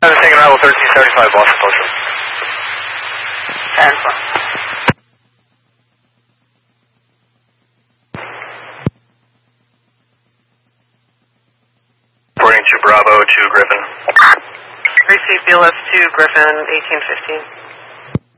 I'm taking arrival 1375 Boston Postal. And fine. Reporting to Bravo to Griffin. Receive BLS 2, Griffin, 1815.